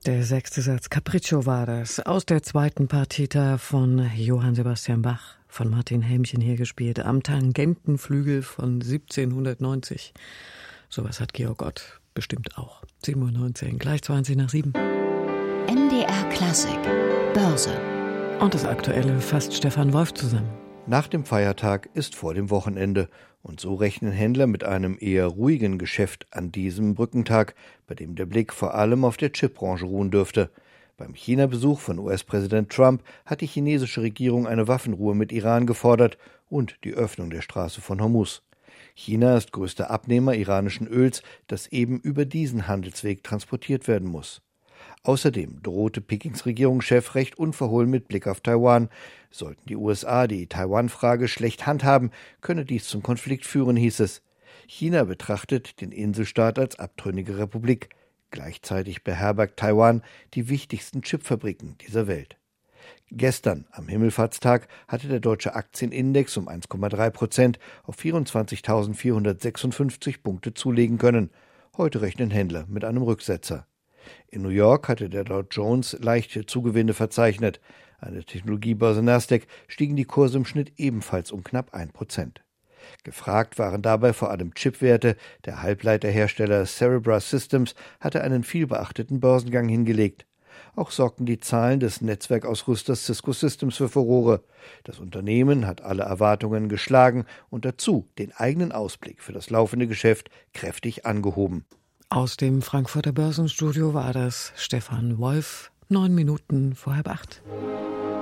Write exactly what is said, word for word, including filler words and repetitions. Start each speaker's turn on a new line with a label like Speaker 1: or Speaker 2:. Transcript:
Speaker 1: Der sechste Satz Capriccio war das, aus der zweiten Partita von Johann Sebastian Bach, von Martin Helmchen hier gespielt, am Tangentenflügel von siebzehnhundertneunzig. Sowas hat Georg Ott bestimmt auch. sieben Uhr neunzehn, gleich zwanzig nach sieben.
Speaker 2: M D R Klassik, Börse.
Speaker 1: Und das Aktuelle fasst Stefan Wolf zusammen.
Speaker 3: Nach dem Feiertag ist vor dem Wochenende. Und so rechnen Händler mit einem eher ruhigen Geschäft an diesem Brückentag, bei dem der Blick vor allem auf der Chipbranche ruhen dürfte. Beim China-Besuch von U S-Präsident Trump hat die chinesische Regierung eine Waffenruhe mit Iran gefordert und die Öffnung der Straße von Hormuz. China ist größter Abnehmer iranischen Öls, das eben über diesen Handelsweg transportiert werden muss. Außerdem drohte Pekings Regierungschef recht unverhohlen mit Blick auf Taiwan. Sollten die U S A die Taiwan-Frage schlecht handhaben, könne dies zum Konflikt führen, hieß es. China betrachtet den Inselstaat als abtrünnige Republik. Gleichzeitig beherbergt Taiwan die wichtigsten Chipfabriken dieser Welt. Gestern, am Himmelfahrtstag, hatte der deutsche Aktienindex um eins Komma drei Prozent auf vierundzwanzigtausendvierhundertsechsundfünfzig Punkte zulegen können. Heute rechnen Händler mit einem Rücksetzer. In New York hatte der Dow Jones leichte Zugewinne verzeichnet. An der Technologiebörse Nasdaq stiegen die Kurse im Schnitt ebenfalls um knapp ein Prozent. Gefragt waren dabei vor allem Chipwerte. Der Halbleiterhersteller Cerebras Systems hatte einen vielbeachteten Börsengang hingelegt. Auch sorgten die Zahlen des Netzwerkausrüsters Cisco Systems für Furore. Das Unternehmen hat alle Erwartungen geschlagen und dazu den eigenen Ausblick für das laufende Geschäft kräftig angehoben.
Speaker 1: Aus dem Frankfurter Börsenstudio war das Stefan Wolf, neun Minuten vor halb acht.